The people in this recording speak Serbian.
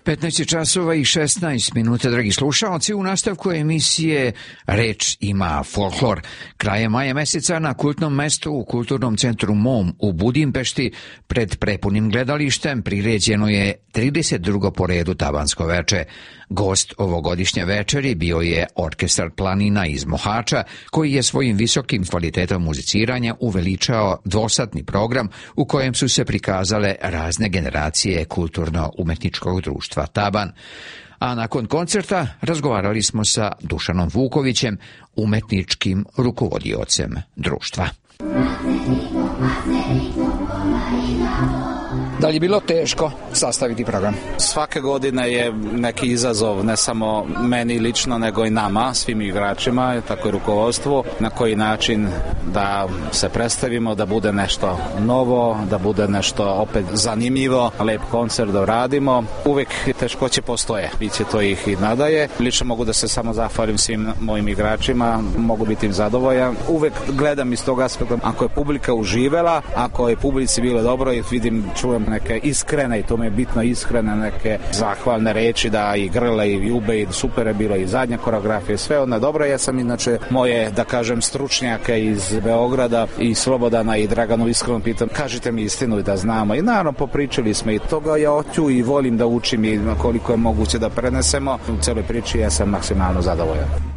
15 časova i 16 minuta, dragi slušalci, u nastavku emisije Reč ima folklor. Krajem maja meseca na kultnom mestu u Kulturnom centru Mom u Budimpešti pred prepunim gledalištem priređeno je 32. po redu tavansko veče. Gost ovogodišnje večeri bio je Orkestar Planina iz Mohača, koji je svojim visokim kvalitetom muziciranja uveličao dvosatni program u kojem su se prikazale razne generacije kulturno-umetničkog društva Taban. A nakon koncerta razgovarali smo sa Dušanom Vukovićem, umetničkim rukovodiocem društva. Da li je bilo teško sastaviti program? Svake godine je neki izazov, ne samo meni lično, nego i nama, svim igračima, tako i rukovodstvu, na koji način da se predstavimo, da bude nešto novo, da bude nešto opet zanimljivo, lep koncert da radimo. Uvijek teškoće postoje, biće to ih i nadaje. Lično mogu da se samo zahvalim svim mojim igračima, mogu biti im zadovoljan. Uvijek gledam iz tog aspekta, ako je publika uživela, ako je publici bilo dobro i vidim, čujem neke iskrene, i to mi je bitno, iskrene neke zahvalne reči da i grle i ljube i super je bilo i zadnja koreografija, sve ono dobro. Ja sam inače moje, da kažem, stručnjake iz Beograda i Slobodana i Draganu iskreno pitam, kažite mi istinu i da znamo. I naravno popričali smo i toga ja hoću i volim da učim i koliko je moguće da prenesemo. U celoj priči ja sam maksimalno zadovoljan.